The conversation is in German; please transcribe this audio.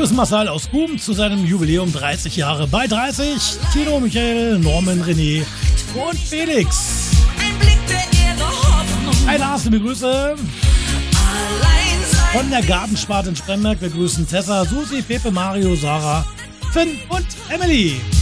begrüßen Marcel aus Guben zu seinem Jubiläum 30 Jahre bei 30. Tino, Michael, Norman, René und Felix. Eine herzliche Grüße von der Gartensparte in Spremberg. Wir grüßen Tessa, Susi, Pepe, Mario, Sarah, Finn und Emily.